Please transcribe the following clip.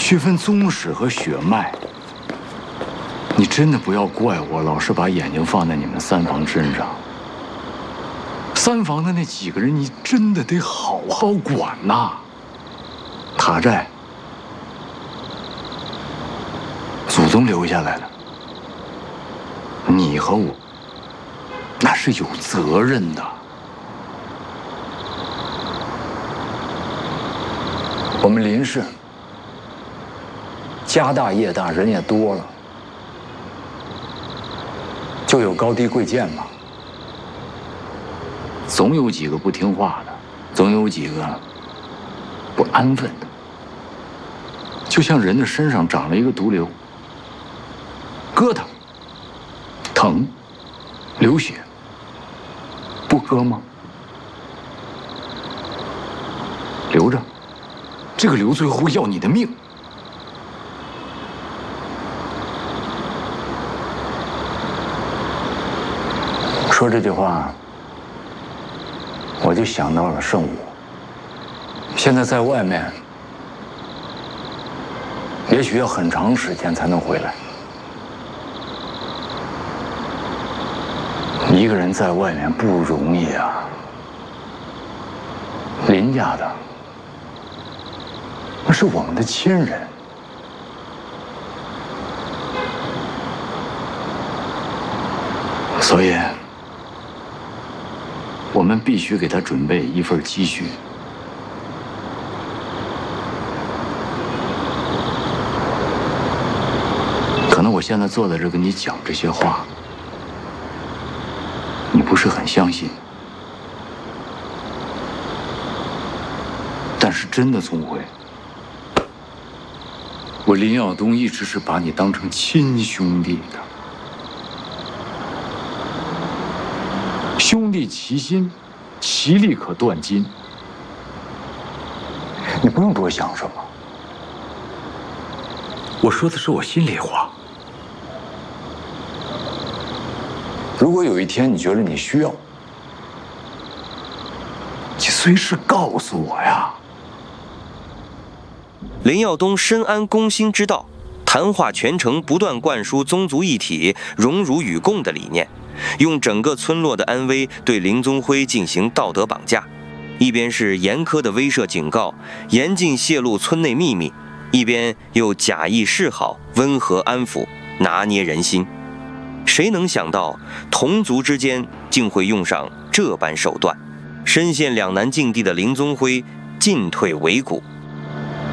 区分宗室和血脉。你真的不要怪我，老是把眼睛放在你们三房身上。三房的那几个人，你真的得好好管呐。塔寨，祖宗留下来的，你和我，那是有责任的。我们林氏家大业大，人也多了，就有高低贵贱嘛。总有几个不听话的，总有几个不安分的。就像人的身上长了一个毒瘤，割它，疼，流血，不割吗？留着，这个瘤最后会要你的命。说这句话，我就想到了圣武。现在在外面，也许要很长时间才能回来。一个人在外面不容易啊。林家的，那是我们的亲人。所以，我们必须给他准备一份积蓄。可能我现在坐在这跟你讲这些话，你不是很相信。但是真的，宗辉，我林耀东一直是把你当成亲兄弟的。兄弟齐心，其利可断金。你不用多想什么，我说的是我心里话。如果有一天你觉得你需要，你随时告诉我呀。 林耀东深谙攻心之道，谈话全程不断灌输宗族一体、荣辱与共的理念，用整个村落的安危对林宗辉进行道德绑架，一边是严苛的威慑警告，严禁泄露村内秘密，一边又假意示好，温和安抚，拿捏人心。谁能想到同族之间竟会用上这般手段？身陷两难境地的林宗辉进退维谷。